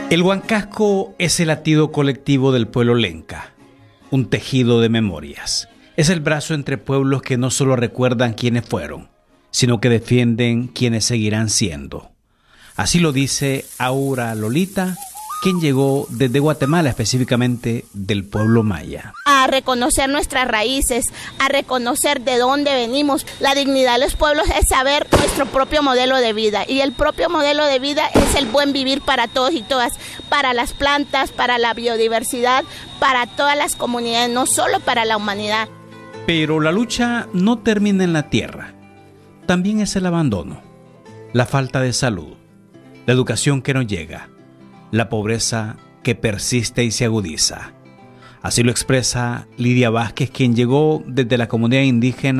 El Huancasco es el latido colectivo del pueblo lenca, un tejido de memorias. Es el brazo entre pueblos que no solo recuerdan quiénes fueron, sino que defienden quienes seguirán siendo. Así lo dice Aura Lolita, quien llegó desde Guatemala, específicamente del pueblo maya. A reconocer nuestras raíces, a reconocer de dónde venimos. La dignidad de los pueblos es saber nuestro propio modelo de vida, y el propio modelo de vida es el buen vivir para todos y todas, para las plantas, para la biodiversidad, para todas las comunidades, no solo para la humanidad. Pero la lucha no termina en la tierra. También es el abandono, la falta de salud, la educación que no llega, la pobreza que persiste y se agudiza. Así lo expresa Lidia Vázquez, quien llegó desde la comunidad indígena